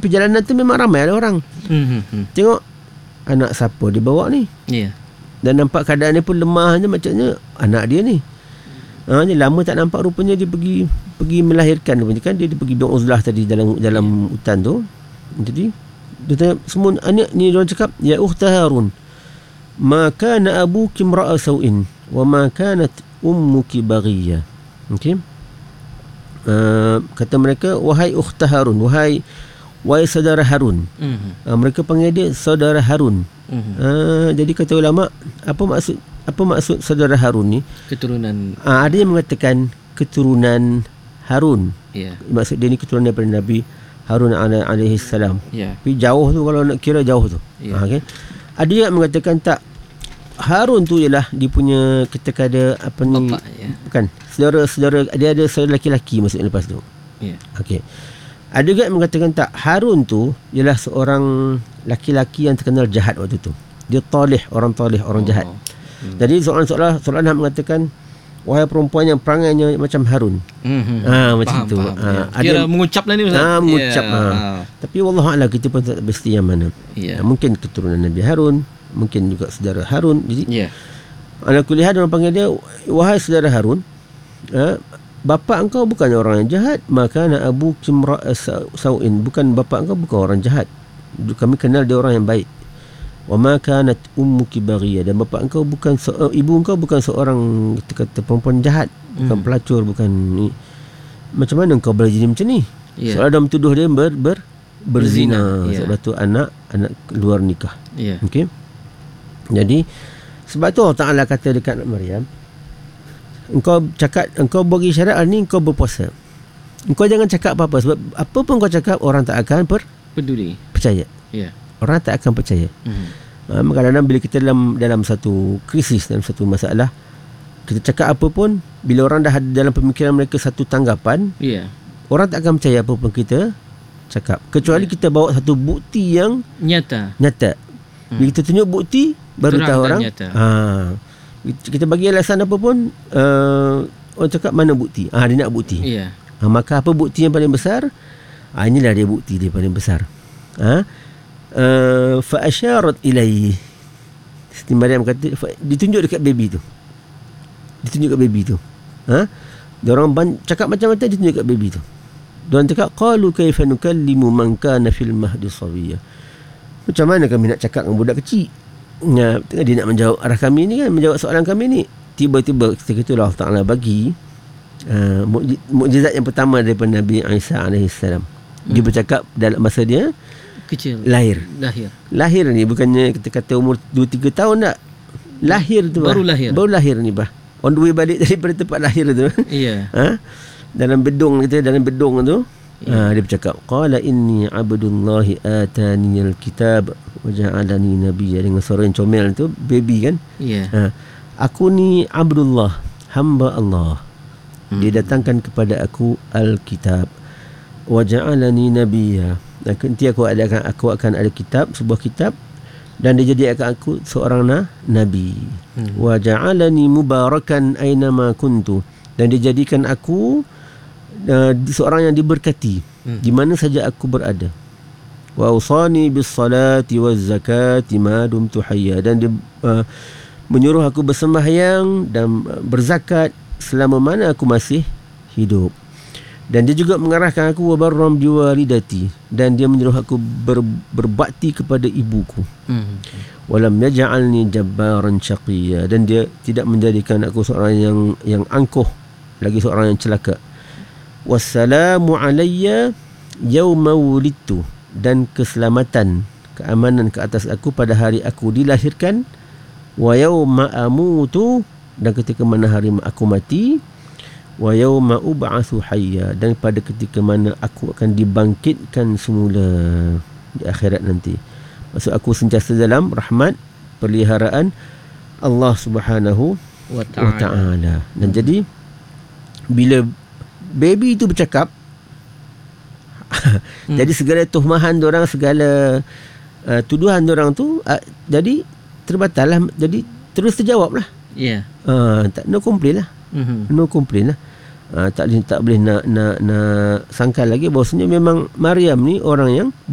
perjalanan tu memang ramai ada orang. Tengok anak siapa dia bawa ni. Dan nampak keadaan dia pun lemah je, macamnya anak dia ni. Ni lama tak nampak, rupanya dia pergi melahirkan rupanya kan, dia pergi buang uzlah tadi dalam hutan tu. Jadi dia tanya semua anak ni, dia cakap ya ukhta Harun, ma kana abuki imra'a sau'in wa ma kanat ummuki baghiyah. Okey. Kata mereka, wahai ukhta Harun, wahai saudara Harun. Mereka panggil dia saudara Harun. Jadi kata ulama, apa maksud saudara Harun ni? Keturunan. Ada yang mengatakan keturunan Harun. Maksud dia ni keturunan daripada Nabi Harun alaihi salam. Tapi jauh tu, kalau nak kira jauh tu. Okay. Ada yang mengatakan tak, Harun tu ialah dia punya, kita ada apa ni, bapak, bukan saudara dia, ada saudara lelaki maksudnya lepas tu. Okey. Ada juga yang mengatakan tak, Harun tu ialah seorang laki-laki yang terkenal jahat waktu tu. Dia talih, orang jahat. Jadi soalan mengatakan, wahai perempuan yang perangainya macam Harun. Macam tu. Kira mengucap lah ni Ustaz. Mengucap. Tapi wallahu a'lam, kita pun tak pasti yang mana. Mungkin keturunan Nabi Harun, mungkin juga saudara Harun. Jadi ala kulli hal, orang panggil dia wahai saudara Harun, bapa engkau bukan orang yang jahat, maka na abu kimra sau'in, bukan bapa engkau bukan orang jahat, kami kenal dia orang yang baik. Wa ma kanat ummuki baghiyah, dan bapa engkau bukan ibu engkau bukan seorang kata perempuan jahat, bukan pelacur, bukan ni. Macam mana engkau boleh jadi macam ni? Soalnya dah mentuduh dia berzina. Sebab tu anak luar nikah. Okey. Jadi sebab tu Allah Ta'ala kata dekat Maryam, engkau bagi syarat ni, engkau berpuasa. Engkau jangan cakap apa-apa, sebab apa pun kau cakap orang tak akan peduli, percaya. Orang tak akan percaya. Kadang-kadang bila kita dalam satu krisis, dalam satu masalah, kita cakap apa pun, bila orang dah ada dalam pemikiran mereka satu tanggapan, orang tak akan percaya apa pun kita cakap, kecuali kita bawa satu bukti yang nyata. Bila kita tunjuk bukti, baru tahu orang. Kita bagi alasan apa pun, orang cakap mana bukti? Dia nak bukti. Maka apa bukti yang paling besar? Inilah dia bukti dia paling besar. Fa asyarat ilaihi, Siti Maryam kata, ditunjuk dekat baby tu. Dia orang cakap macam-macam, ditunjuk dekat baby tu. Dia orang cakap, qalu kaifa nukallimu man kana fil mahdi sawiyya. Macam mana kami nak cakap dengan budak kecil? Dia nak menjawab arah kami ni kan, menjawab soalan kami ni. Tiba-tiba ketika itulah Allah Ta'ala bagi mukjizat yang pertama daripada Nabi Isa AS. Dia bercakap dalam masa dia kecil, lahir ni, bukannya kita kata umur 2-3 tahun tak, lahir tu baru lahir ni bah, on the way balik daripada tempat lahir tu. Dalam bedong tu, dia bercakap, qala inni abdullahi ataniyal kitab wa ja'alani nabiyya, dengan suara yang comel tu, baby kan. Aku ni Abdullah, hamba Allah, dia datangkan kepada aku Alkitab, wa ja'alani nabiyya, nanti aku akan ada kitab, sebuah kitab, dan dia jadikan aku seorang nabi. Wa ja'alani mubarakan aynama kuntu, dan dia jadikan aku seorang yang diberkati di mana saja aku berada. Wa usani bis salati waz zakati ma dumtu hayya, dan dia menyuruh aku bersembahyang dan berzakat selama mana aku masih hidup. Dan dia juga mengarahkan aku wa barram biwalidati, dan dia menyuruh aku berbakti kepada ibuku. Walam yaj'alni jabbaran syaqiyya, dan dia tidak menjadikan aku seorang yang angkuh, lagi seorang yang celaka. Wassalamu alayya yawma wulidtu, dan keselamatan, keamanan ke atas aku pada hari aku dilahirkan. Wa yawma amutu, dan ketika mana hari aku mati. Wa yawma ub'atsu hayya, dan pada ketika mana aku akan dibangkitkan semula di akhirat nanti. Maksud aku sentiasa dalam rahmat, peliharaan Allah Subhanahu wa ta'ala. Dan jadi bila baby itu bercakap, jadi segala tuhmahan diorang, segala tuduhan diorang tu jadi terbatal lah, jadi terus terjawab lah. No complain lah. No complain lah. Tak boleh nak sangkal lagi bahawasanya memang Maryam ni orang yang